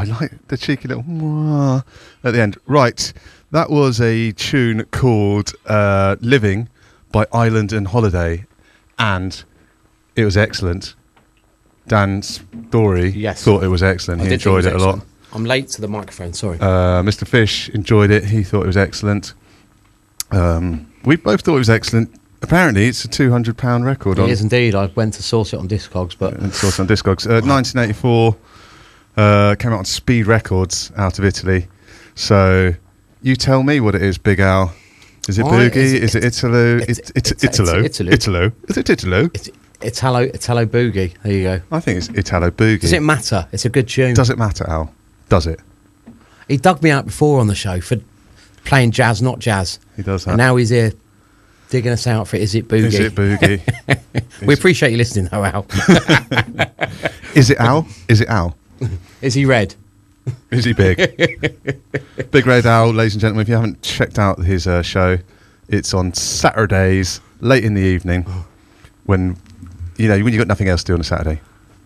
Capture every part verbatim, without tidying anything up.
like the cheeky little mwah at the end. Right, that was a tune called uh, Living by Island and Holiday, and it was excellent. Dan Story yes. thought it was excellent. I He did enjoyed it, it a lot. I'm late to the microphone, sorry. Uh, Mister Fish enjoyed it. He thought it was excellent. Um, we both thought it was excellent. Apparently, it's a two hundred pound record. It on, is indeed. I went to source it on Discogs, but... And source on Discogs. Uh, nineteen eighty-four, uh, came out on Speed Records out of Italy. So, you tell me what it is, Big Al. Is it Oh, Boogie? it's- Is it Italo? it's- It- It's it's- it's Italo? Italy. Italo? Is it Italo? It's Italo, Italo Boogie. There you go. I think it's Italo Boogie. Does it matter? It's a good tune. Does it matter, Al? Does it? He dug me out before on the show for playing jazz, not jazz. He does that. And now he's here digging us out for Is It Boogie? Is it Boogie? We appreciate you listening, though, Al. Is it Al? Is it Al? Is he red? Is he big? Big Red Owl, ladies and gentlemen. If you haven't checked out his uh, show, it's on Saturdays, late in the evening, when you know when you got nothing else to do on a Saturday,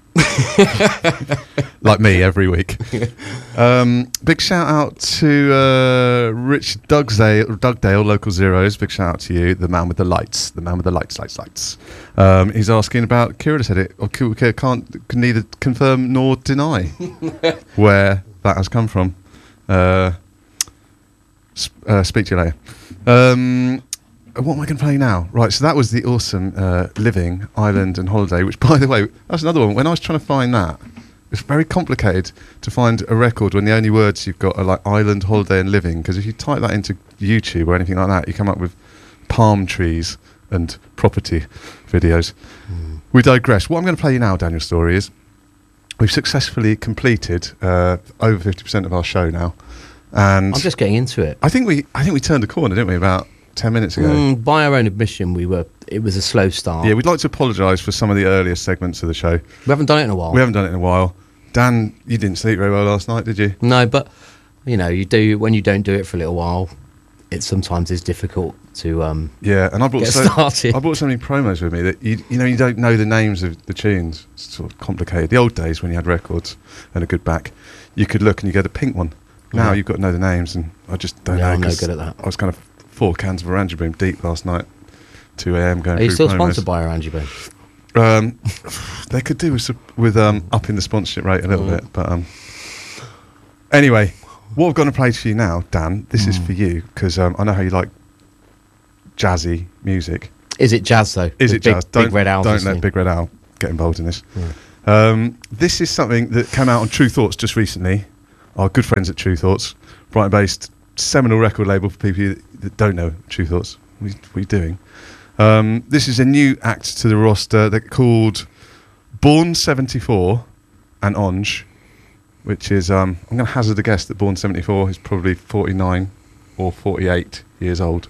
like me every week. Um, big shout out to uh, Rich Dugdale, Dugdale, local zeros. Big shout out to you, the man with the lights, the man with the lights, lights, lights. Um, he's asking about Kira said it, or Kira can't can neither confirm nor deny where that has come from. Uh, sp- uh, speak to you later. Um, what am I going to play now? Right, so that was the awesome uh, Living, Island and Holiday, which, by the way, that's another one. When I was trying to find that, it's very complicated to find a record when the only words you've got are like Island, Holiday and Living, because if you type that into YouTube or anything like that, you come up with palm trees and property videos. Mm. We digress. What I'm going to play you now, Daniel Story, is we've successfully completed uh, over fifty percent of our show now. And I'm just getting into it. I think we I think we turned a corner, didn't we, about ten minutes ago? Mm, by our own admission, we were. It was a slow start. Yeah, we'd like to apologise for some of the earlier segments of the show. We haven't done it in a while. We haven't done it in a while. Dan, you didn't sleep very well last night, did you? No, but you know, you do when you don't do it for a little while. It sometimes is difficult to um, yeah, and I brought get so, started. I brought so many promos with me that you you know you don't know the names of the tunes. It's sort of complicated. The old days when you had records and a good back, you could look and you get a pink one. Now Yeah. you've got to know the names, and I just don't Yeah, know. I'm no 'cause good at that. I was kind of four cans of Orange Boom deep last night, two a.m. going Are you through still promos. sponsored by Orange Boom? Um, they could do with, sup- with um, upping the sponsorship rate a little Mm. bit, but um, anyway, what I'm going to play for you now, Dan. This Mm. is for you because um, I know how you like jazzy music. Is it jazz though? Is With it big, jazz? Big Don't, Red Owl. don't let Big Red Owl get involved in this. Yeah. Um, this is something that came out on True Thoughts just recently. Our good friends at True Thoughts, Brighton-based seminal record label for people that don't know True Thoughts. What are you doing? Um, this is a new act to the roster. They're called Born seventy-four and Onge, which is, um, I'm going to hazard a guess that Born seventy-four is probably forty-nine or forty-eight years old.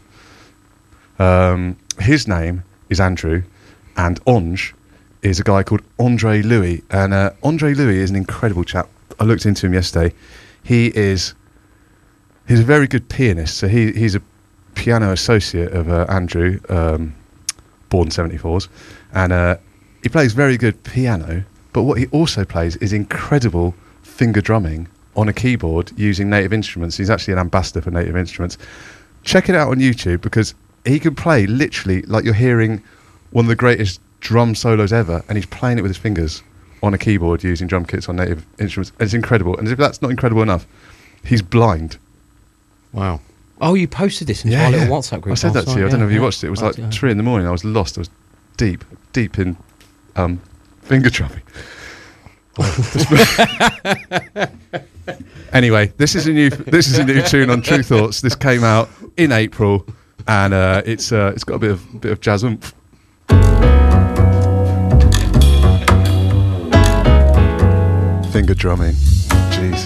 Um, his name is Andrew, and Onge is a guy called Andre Louis. And uh, Andre Louis is an incredible chap. I looked into him yesterday. He is he's a very good pianist. So he he's a piano associate of uh, Andrew, um, Born seventy-fours, and uh, he plays very good piano. But what he also plays is incredible finger drumming on a keyboard using native instruments. He's actually an ambassador for native instruments. Check it out on YouTube because he can play literally like you're hearing one of the greatest drum solos ever, and he's playing it with his fingers on a keyboard using drum kits on native instruments. And it's incredible. And if that's not incredible enough, he's blind. Wow. Oh, you posted this into Yeah, our little yeah. WhatsApp group. I said that last to you. night, I don't know yeah, if you yeah. watched it. It was Oh, like yeah. three in the morning. I was lost. I was deep, deep in um, finger drumming. Anyway, this is a new this is a new tune on True Thoughts. This came out in April, and uh, it's uh, it's got a bit of bit of jazz oomph. Finger drumming.